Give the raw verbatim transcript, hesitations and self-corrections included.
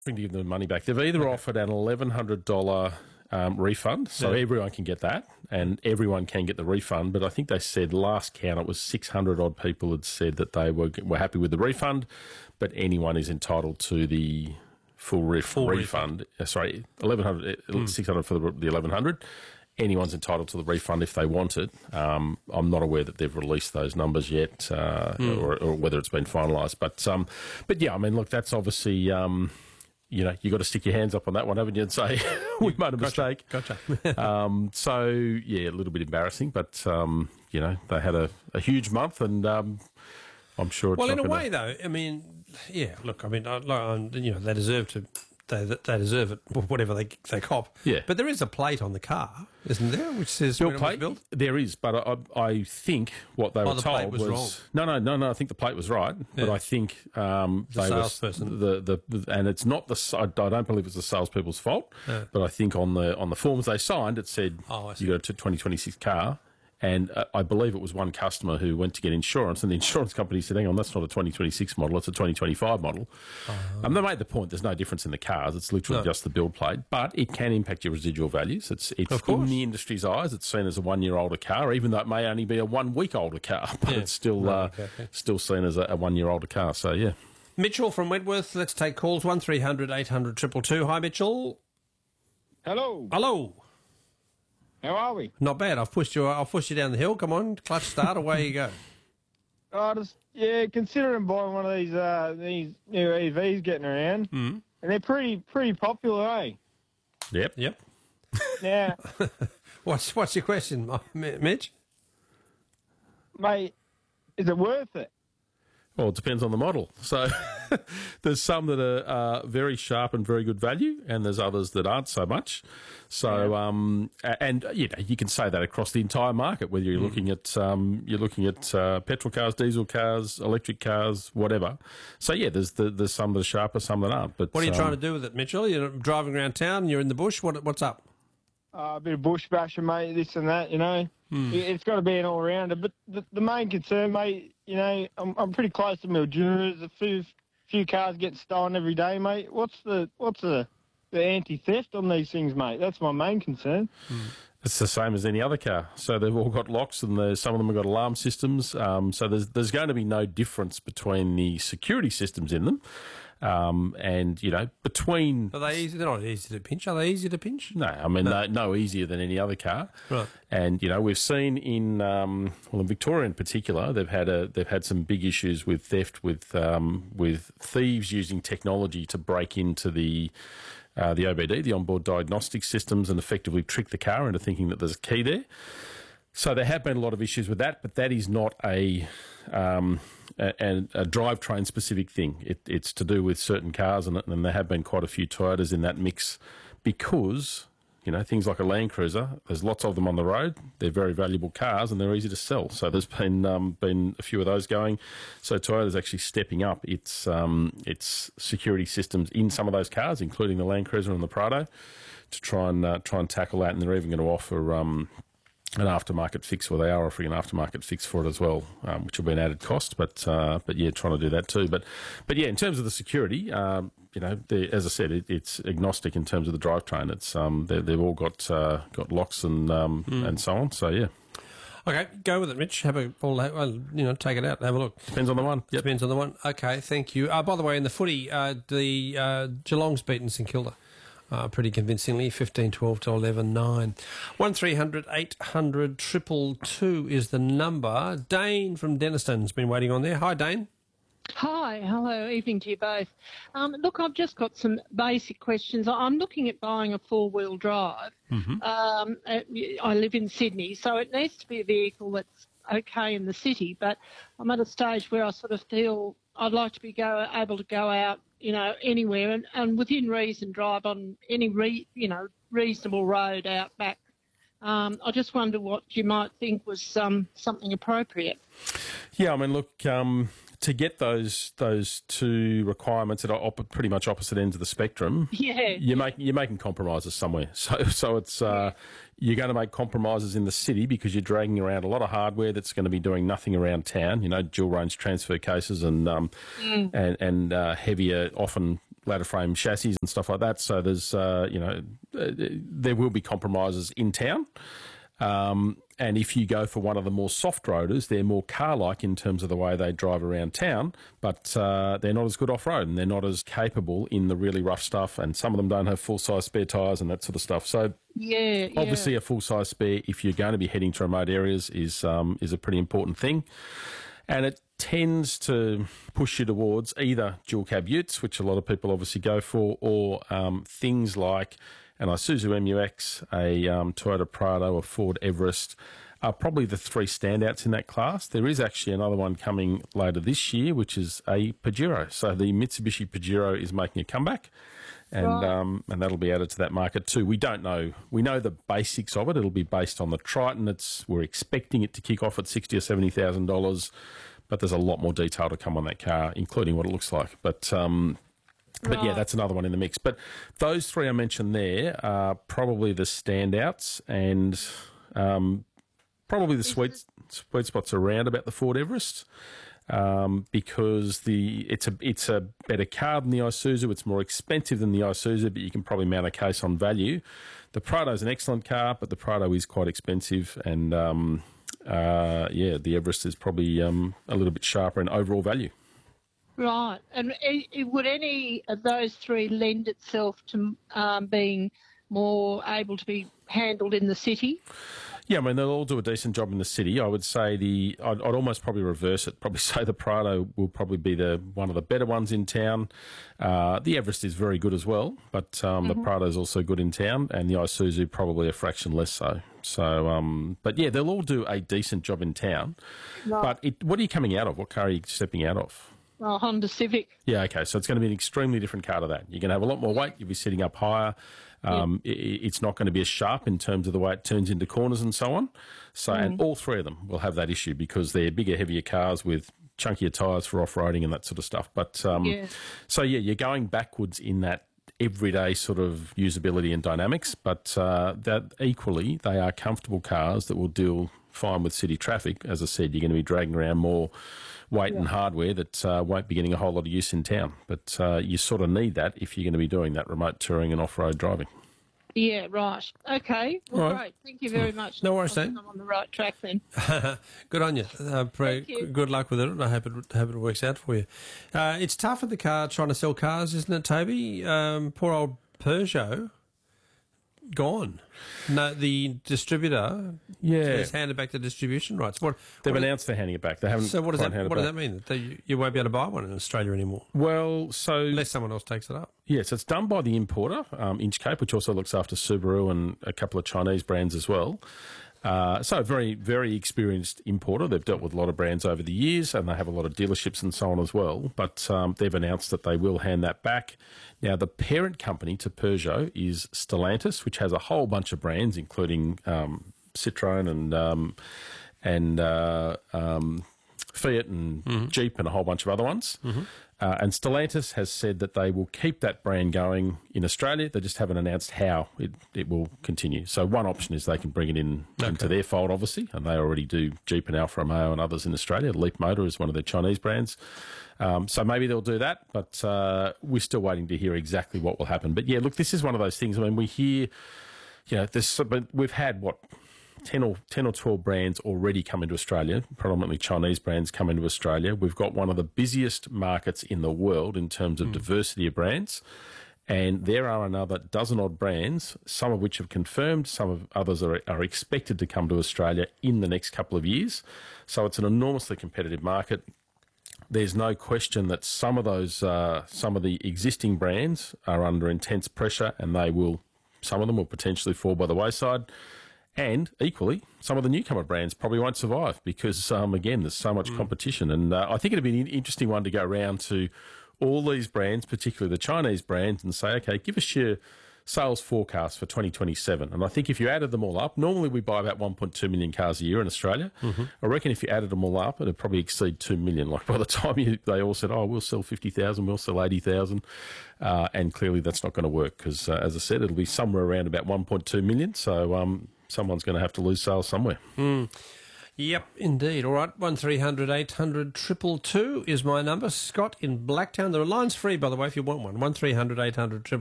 to give them money back. They've either okay. offered an eleven hundred dollars um, refund, so yeah. everyone can get that, and everyone can get the refund. But I think they said last count it was six hundred odd people had said that they were were happy with the refund, but anyone is entitled to the full, ref- full refund. refund. Uh, sorry, eleven hundred, mm. six hundred for the, the eleven hundred. Anyone's entitled to the refund if they want it. Um, I'm not aware that they've released those numbers yet, uh, mm. or, or whether it's been finalised. But um, but yeah, I mean, look, that's obviously. Um, You know, you got to stick your hands up on that one, haven't you, and say, we made a gotcha, mistake. Gotcha. um, so, yeah, a little bit embarrassing, but, um, you know, they had a, a huge month, and um, I'm sure it's Well, not in a gonna... way, though, I mean, yeah, look, I mean, I, like, you know, they deserve to... They, they deserve it, whatever they they cop. Yeah. But there is a plate on the car, isn't there, which says Bill when plate? it was built? There is, but I, I think what they oh, were the told plate was, was wrong. no, no, no, no. I think the plate was right, yeah. but I think um, the they salesperson. the, the the and it's not the. I don't believe it's the salespeople's fault, yeah. but I think on the on the forms they signed it said oh, you got a twenty twenty-six car. And uh, I believe it was one customer who went to get insurance, and the insurance company said, hang on, that's not a twenty twenty-six model, it's a twenty twenty-five model. Uh-huh. And they made the point there's no difference in the cars, it's literally no. just the build plate, but it can impact your residual values. It's, it's of course. In the industry's eyes, it's seen as a one-year older car, even though it may only be a one-week older car, but yeah. it's still no, uh, okay, okay. still seen as a, a one-year older car, so yeah. Mitchell from Wentworth, let's take calls, one three hundred eight hundred two two two. Hi, Mitchell. Hello. Hello. How are we? Not bad. I've pushed you. I'll push you down the hill. Come on, clutch start. Away you go. Oh, just yeah. Considering buying one of these uh, these new E Vs getting around, mm-hmm. and they're pretty pretty popular, eh? Yep. Yep. Now, what's what's your question, Mitch? Mate, is it worth it? Well, it depends on the model. So there's some that are uh, very sharp and very good value, and there's others that aren't so much. So, yeah. um, and you know, you can say that across the entire market, whether you're mm. looking at um, you're looking at uh, petrol cars, diesel cars, electric cars, whatever. So yeah, there's the, there's some that are sharper, some that aren't. But what are you um, trying to do with it, Mitchell? You're driving around town, you're in the bush. What what's up? Uh, a bit of bush bashing, mate. This and that, you know. Mm. It's got to be an all-rounder. But the, the main concern, mate, you know, I'm, I'm pretty close to Mildura's. A few few cars get stolen every day, mate. What's the what's the, the anti-theft on these things, mate? That's my main concern. Mm. It's the same as any other car. So they've all got locks, and some of them have got alarm systems. Um, so there's there's going to be no difference between the security systems in them. Um, and, you know, between... Are they easy? They're not easy to pinch. Are they easy to pinch? No, I mean, no, no easier than any other car. Right. And, you know, we've seen in, um, well, in Victoria in particular, they've had a, they've had some big issues with theft, with, um, with thieves using technology to break into the, uh, the O B D, the onboard diagnostic systems, and effectively trick the car into thinking that there's a key there. So there have been a lot of issues with that, but that is not a... Um, A, a drivetrain specific thing. It, it's to do with certain cars, and, and there have been quite a few Toyotas in that mix because, you know, things like a Land Cruiser, there's lots of them on the road. They're very valuable cars and they're easy to sell. So there's been um, been a few of those going. So Toyota's actually stepping up its um, its security systems in some of those cars, including the Land Cruiser and the Prado, to try and uh, try and tackle that. And they're even going to offer Um, an aftermarket fix, well, they are offering an aftermarket fix for it as well, um, which will be an added cost. But uh, but yeah, trying to do that too. But but yeah, in terms of the security, um, you know, as I said, it, it's agnostic in terms of the drivetrain. It's um, they've all got uh, got locks and um, mm. and so on. So yeah. Okay, go with it, Mitch. Have a well, you know, take it out. Have a look. Depends on the one. Yep. Depends on the one. Okay, thank you. Uh, by the way, in the footy, uh, the uh, Geelong's beaten St Kilda. Uh, pretty convincingly, fifteen twelve to eleven nine. one three hundred eight hundred two two two is the number. Dane from Denniston's been waiting on there. Hi, Dane. Hi, hello, evening to you both. Um, look, I've just got some basic questions. I'm looking at buying a four-wheel drive. Mm-hmm. Um, I live in Sydney, so it needs to be a vehicle that's okay in the city, but I'm at a stage where I sort of feel I'd like to be go, able to go out, you know, anywhere and, and within reason drive on any, re, you know, reasonable road out back. Um, I just wonder what you might think was um, something appropriate. Yeah, I mean, look, um, to get those those two requirements that are op- pretty much opposite ends of the spectrum, yeah, you're making you're making compromises somewhere. So so it's uh, you're going to make compromises in the city because you're dragging around a lot of hardware that's going to be doing nothing around town. You know, dual range transfer cases and um, mm. and and uh, heavier, often ladder frame chassis and stuff like that. So there's, uh, you know, uh, there will be compromises in town. Um, and if you go for one of the more soft roaders, they're more car-like in terms of the way they drive around town, but uh, they're not as good off-road and they're not as capable in the really rough stuff. And some of them don't have full-size spare tyres and that sort of stuff. So Yeah, obviously yeah. a full-size spare, if you're going to be heading to remote areas, is um, is a pretty important thing. And it tends to push you towards either dual cab utes, which a lot of people obviously go for, or um, things like an Isuzu M U X, a um, Toyota Prado, a Ford Everest are probably the three standouts in that class. There is actually another one coming later this year, which is a Pajero. So the Mitsubishi Pajero is making a comeback, and Right. um, and that'll be added to that market too. We don't know. We know the basics of it. It'll be based on the Triton. It's we're expecting it to kick off at sixty or seventy thousand dollars, but there's a lot more detail to come on that car, including what it looks like. But um, But yeah, Right. that's another one in the mix. But those three I mentioned there are probably the standouts, and um, probably the sweet sweet spots around about the Ford Everest, um, because the it's a it's a better car than the Isuzu. It's more expensive than the Isuzu, but you can probably mount a case on value. The Prado is an excellent car, but the Prado is quite expensive, and um, uh, yeah, the Everest is probably um, a little bit sharper in overall value. Right. And i- i- would any of those three lend itself to um, being more able to be handled in the city? Yeah, I mean, they'll all do a decent job in the city. I would say the, I'd, I'd almost probably reverse it. Probably say the Prado will probably be the one of the better ones in town. Uh, the Everest is very good as well, but um, the Prado is also good in town, and the Isuzu probably a fraction less so. So, um, but yeah, they'll all do a decent job in town. Right. But it, what are you coming out of? What car are you stepping out of? Well, Honda Civic. Yeah, okay. So it's going to be an extremely different car to that. You're going to have a lot more weight. You'll be sitting up higher. Um, i It's not going to be as sharp in terms of the way it turns into corners and so on. So, and all three of them will have that issue because they're bigger, heavier cars with chunkier tyres for off-roading and that sort of stuff. But um, Yeah. so yeah, you're going backwards in that everyday sort of usability and dynamics, but uh, that equally they are comfortable cars that will deal fine with city traffic. As I said, you're going to be dragging around more weight and hardware that uh, won't be getting a whole lot of use in town. But uh, you sort of need that if you're going to be doing that remote touring and off-road driving. Yeah, right. Okay. Well, All right. great. Thank you very much. No worries, I think Dan. I'm on the right track then. Good on you. Uh, pray, Thank you. Good luck with it. I hope it hope it works out for you. Uh, it's tough at the car trying to sell cars, isn't it, Toby? Um, poor old Peugeot gone. No, the distributor Yeah. has handed back the distribution rights. What They've what- announced they're handing it back. They haven't So what does quite that handed what it does back. that mean? That you, you won't be able to buy one in Australia anymore Well, so unless someone else takes it up. yes, it's done by the importer, um, Inchcape, which also looks after Subaru and a couple of Chinese brands as well. Uh, so a very, very experienced importer. They've dealt with a lot of brands over the years, and they have a lot of dealerships and so on as well. But um, they've announced that they will hand that back. Now, the parent company to Peugeot is Stellantis, which has a whole bunch of brands, including um, Citroën and um, and uh, um, Fiat and Jeep and a whole bunch of other ones. Uh, and Stellantis has said that they will keep that brand going in Australia. They just haven't announced how it, it will continue. So one option is they can bring it in into their fold, obviously, and they already do Jeep and Alfa Romeo and others in Australia. Leap Motor is one of their Chinese brands. Um, so maybe they'll do that, but uh, we're still waiting to hear exactly what will happen. But yeah, look, this is one of those things. I mean, we hear, you know, this, but we've had what, ten or ten or twelve brands already come into Australia, predominantly Chinese brands come into Australia. We've got one of the busiest markets in the world in terms of diversity of brands. And there are another dozen odd brands, some of which have confirmed, some of others are, are expected to come to Australia in the next couple of years. So it's an enormously competitive market. There's no question that some of those, uh, some of the existing brands are under intense pressure, and they will, some of them will potentially fall by the wayside. And equally, some of the newcomer brands probably won't survive because, um, again, there's so much competition. And uh, I think it'd be an interesting one to go around to all these brands, particularly the Chinese brands, and say, okay, give us your sales forecast for twenty twenty-seven. And I think if you added them all up, normally we buy about one point two million cars a year in Australia. I reckon if you added them all up, it'd probably exceed two million. Like by the time you, they all said, oh, we'll sell fifty thousand, we'll sell eighty thousand. Uh, and clearly that's not going to work because, uh, as I said, it'll be somewhere around about one point two million. So, um, someone's going to have to lose sales somewhere. Yep, indeed. All right, one three hundred eight hundred two two two is my number. Scott in Blacktown. The line's free, by the way, if you want one. one three hundred eight hundred